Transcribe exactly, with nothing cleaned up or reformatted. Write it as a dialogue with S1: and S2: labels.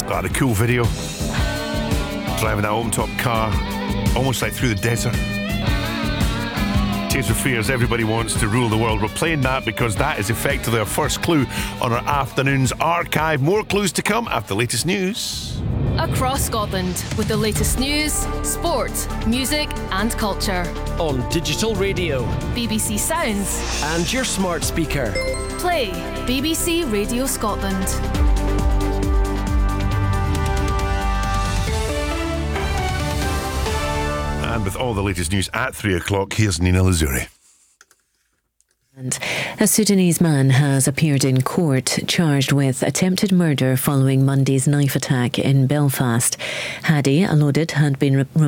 S1: Got a cool video. Driving that open-top car, almost like through the desert. Tears for Fears, Everybody Wants to Rule the World. We're playing that because that is effectively our first clue on our afternoon's archive. More clues to come after the latest news.
S2: Across Scotland with the latest news, sport, music and culture.
S3: On digital radio,
S2: B B C Sounds
S3: and your smart speaker.
S2: Play B B C Radio Scotland.
S1: And with all the latest news at three o'clock, here's Nina Lazuri.
S4: And a Sudanese man has appeared in court charged with attempted murder following Monday's knife attack in Belfast. Hadi Alodid had been re-